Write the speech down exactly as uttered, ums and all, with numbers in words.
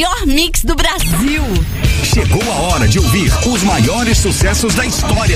melhor mix do Brasil. Chegou a hora de ouvir os maiores sucessos da história